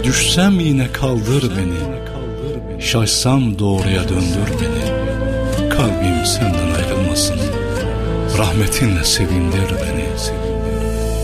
Düşsem yine kaldır beni, şaşsam doğruya döndür beni. Kalbim senden ayrılmasın, rahmetinle sevindir beni.